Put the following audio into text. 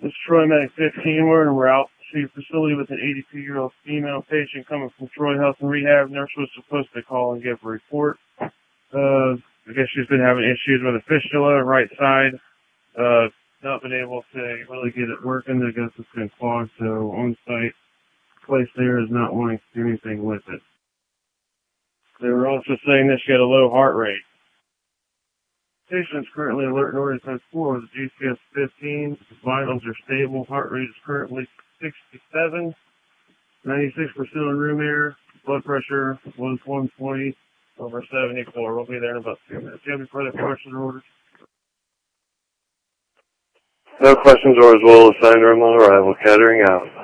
This is Troy Medic 15. We're en route to facility with an 82-year-old female patient coming from Troy Health and Rehab. Nurse was supposed to call and give a report. I guess she's been having issues with a fistula, right side. Not been able to really get it working. I guess it's been clogged, so on-site place there is not wanting to do anything with it. They were also saying that she had a low heart rate. Patient is currently alert and already times 4 with a GPS 15. Vitals are stable. Heart rate is currently 67. 96% on room air. Blood pressure was 120 over 74. We'll be there in about 2 minutes. Do you have any further questions or orders? No questions or orders will assign room on arrival. Catering out.